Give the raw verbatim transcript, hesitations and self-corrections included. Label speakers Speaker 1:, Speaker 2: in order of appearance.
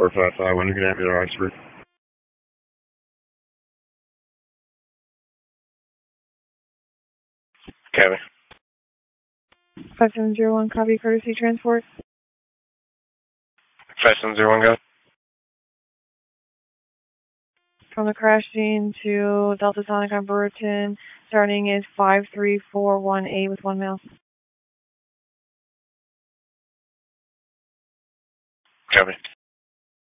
Speaker 1: four five five, when you're going to have your Oxford. Copy.
Speaker 2: five seven zero one, copy, courtesy transport.
Speaker 1: five seven zero one, go.
Speaker 2: From the crash scene to Delta Sonic on Brewerton, starting is five three four one eight with one mile.
Speaker 1: Copy.